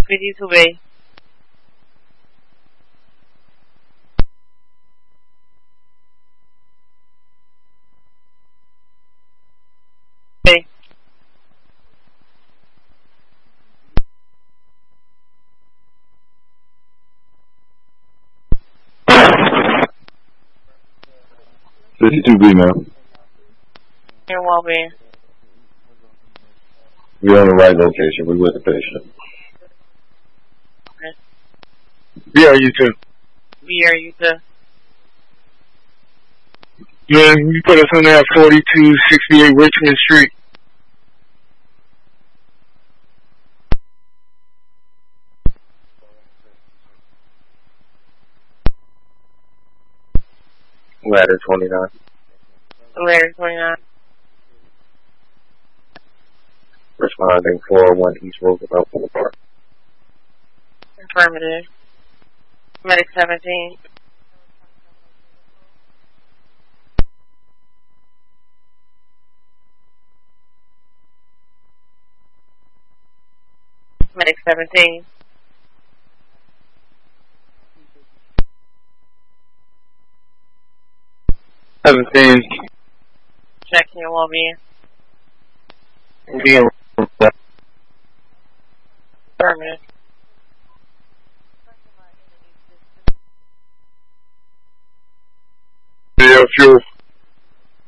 52B. B. B, ma'am. Your well-being. We're on the right location. We're with the patient. Okay. BRU2. BRU2. Man, you put us on there at 4268 Richmond Street. Ladder 29. Ladder 29. Responding 401 East Roosevelt Boulevard. Affirmative. Medic 17. Medic 17. Checking your well-being. Being Affirmative.